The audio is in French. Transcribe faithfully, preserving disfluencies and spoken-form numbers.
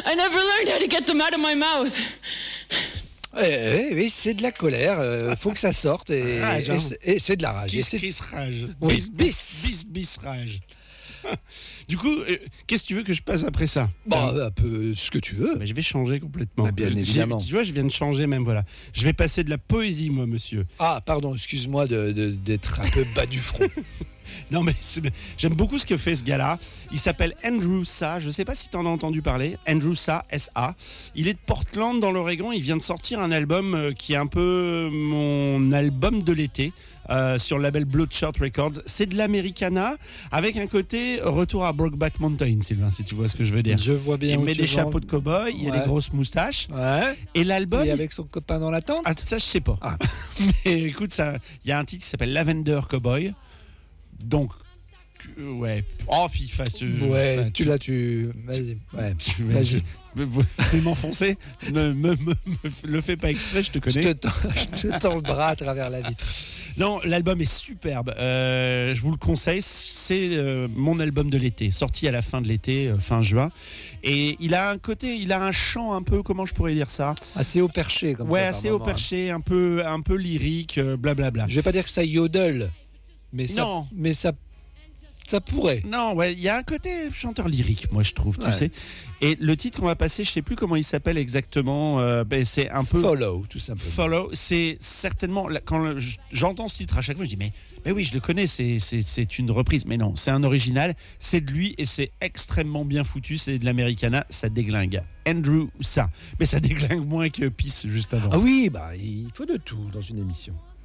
I never learned how to get them out of my mouth. Eh, oui, c'est de la colère. Il euh, faut que ça sorte. Et, rage, et, hein. c'est, et c'est de la rage. Kiss, Et kiss, rage. Oui, bis, bis, bis, bis, rage. Du coup, euh, qu'est-ce que tu veux que je passe après ça? Bon, un peu ce que tu veux. Mais je vais changer complètement. Bah, bien Je- évidemment. Tu vois, je viens de changer même, voilà. Je vais passer de la poésie, moi, monsieur. Ah, pardon, excuse-moi de, de, d'être un peu bas du front. Non, mais c'est- j'aime beaucoup ce que fait ce gars-là. Il s'appelle Andrew Sa. Je sais pas si tu en as entendu parler. Andrew Sa, S A. Il est de Portland, dans l'Oregon. Il vient de sortir un album euh, qui est un peu mon album de l'été. Euh, sur le label Bloodshot Records. C'est de l'Americana avec un côté retour à Brokeback Mountain, Sylvain, si tu vois ce que je veux dire. Je vois bien. Il où met tu des vas. chapeaux de cow-boy, il a Ouais. des grosses moustaches. Ouais. Et l'album. Et avec son copain dans la tente. Ah, ça, je sais pas. Ah. Mais écoute, ça, il y a un titre qui s'appelle Lavender Cowboy. Donc, euh, ouais. Oh, FIFA. ce- Ouais, enfin, tu l'as, tu. Vas-y. Ouais. tu- Vas-y. Je vais m'enfoncer. Ne me, me- me- le fais pas exprès, je te Je connais. te, tends, je te tends le bras à travers la vitre. Non, l'album est superbe. Euh, je vous le conseille. C'est euh, mon album de l'été, sorti à la fin de l'été, euh, fin juin. Et il a un côté, il a un chant un peu, comment je pourrais dire ça? Assez au perché, comme Ouais, ça. par assez au moment, perché, un peu, un peu lyrique, euh, blablabla. hein. Je vais pas dire que ça yodel, mais ça, Non. mais ça, ça pourrait. Non, ouais, il y a un côté chanteur lyrique, moi je trouve, tu Ouais. sais. Et le titre qu'on va passer, je sais plus comment il s'appelle exactement. euh, ben, c'est un peu Follow, tout simplement. Follow. C'est certainement là, quand le- j'entends ce titre à chaque fois, je dis mais, mais oui, je le connais. C'est, c'est, c'est une reprise, mais non, c'est un original. C'est de lui et c'est extrêmement bien foutu. C'est de l'Americana, ça déglingue. Andrew Sa, mais ça déglingue moins que Peace juste avant. Ah oui, bah il faut de tout dans une émission.